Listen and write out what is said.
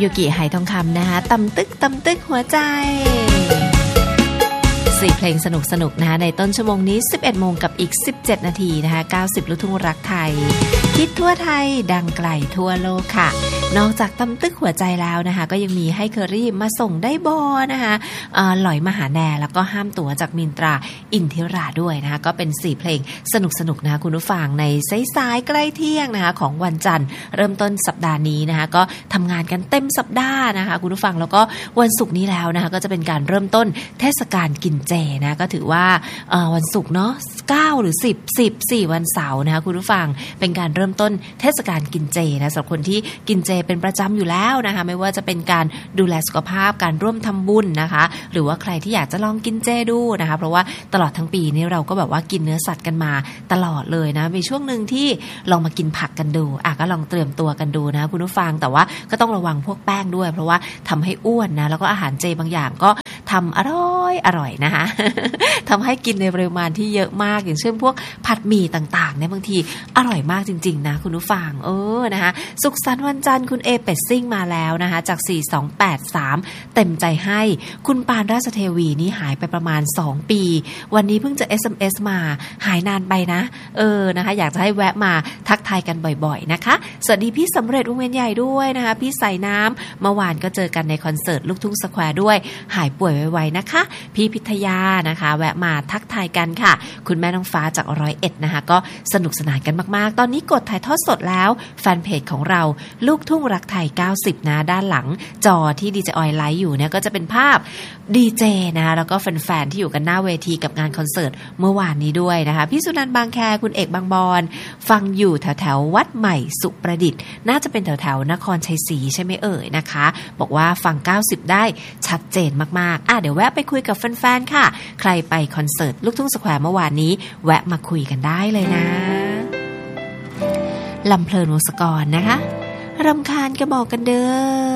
ยูกิไหทองคำนะคะตำตึกหัวใจ4เพลงสนุกนะคะในต้นชั่วโมงนี้ 11 โมงกับอีก 17 นาทีนะคะ90 ลูกทุ่งรักไทยฮิตทั่วไทยดังไกลทั่วโลกค่ะนอกจากตำตึกหัวใจแล้วนะคะก็ยังมีให้เคอรี่มาส่งได้บอนะคะหลอยมหาแนแล้วก็ห้ามตั๋วจากมินตราอินทิราด้วยนะคะก็เป็น4เพลงสนุกนะคะคุณผู้ฟังในสายๆใกล้เที่ยงนะคะของวันจันทร์เริ่มต้นสัปดาห์นี้นะคะก็ทำงานกันเต็มสัปดาห์นะคะคุณผู้ฟังแล้วก็วันศุกร์นี้แล้วนะคะก็จะเป็นการเริ่มต้นเทศกาลกินเจนะก็ถือว่าวันศุกร์เนาะ9หรือ10วันเสาร์นะคะคุณผู้ฟังเป็นการเริ่มต้นเทศกาลกินเจนะสำหรับคนที่กินเจเป็นประจำอยู่แล้วนะคะไม่ว่าจะเป็นการดูแลสุขภาพการร่วมทำบุญนะคะหรือว่าใครที่อยากจะลองกินเจดูนะคะเพราะว่าตลอดทั้งปีนี้เราก็แบบว่ากินเนื้อสัตว์กันมาตลอดเลยนะมีช่วงนึงที่ลองมากินผักกันดูก็ลองเตรียมตัวกันดูนะคุณผู้ฟังแต่ว่าก็ต้องระวังพวกแป้งด้วยเพราะว่าทำให้อ้วนนะแล้วก็อาหารเจบางอย่างก็ทำอร่อยนะคะ ทำให้กินในปริมาณที่เยอะมากอย่างเช่นพวกผัดหมี่ต่างๆเนี่ยบางทีอร่อยมากจริงๆนะคุณผู้ฟังนะคะสุขสันต์วันจันทร์คุณเอเป็ดซิ่งมาแล้วนะคะจาก4283เต็มใจให้คุณปานราชเทวีนี่หายไปประมาณ2ปีวันนี้เพิ่งจะ SMS มาหายนานไปนะนะคะอยากจะให้แวะมาทักทายกันบ่อยๆนะคะสวัสดีพี่สำเร็จวงเวียนใหญ่ด้วยนะคะพี่ใส่น้ำเมื่อวานก็เจอกันในคอนเสิร์ตลูกทุ่งสแควร์ด้วยหายป่วยไวๆนะคะพี่พิทยานะคะแวะมาทักทายกันค่ะคุณแม่น้องฟ้าจาก101นะคะก็สนุกสนานกันมากๆตอนนี้กดถ่ายทอดสดแล้วแฟนเพจของเราลูกทุ่งรักไทย90นะด้านหลังจอที่ดีเจออยไลฟ์อยู่เนี่ยก็จะเป็นภาพดีเจนะคะแล้วก็แฟนๆที่อยู่กันหน้าเวทีกับงานคอนเสิร์ตเมื่อวานนี้ด้วยนะคะพี่สุนันท์บางแคคุณเอกบางบอนฟังอยู่แถวๆวัดใหม่สุประดิษฐ์น่าจะเป็นแถวๆนครชัยศรีใช่ไหมนะคะบอกว่าฟัง90ได้ชัดเจนมากๆเดี๋ยวแวะไปคุยกับแฟนๆค่ะใครไปคอนเสิร์ตลูกทุ่งสแควร์เมื่อวานนี้แวะมาคุยกันได้เลยนะลำเพลินวงศกรนะคะรำคาญก็บอกกันเด้อ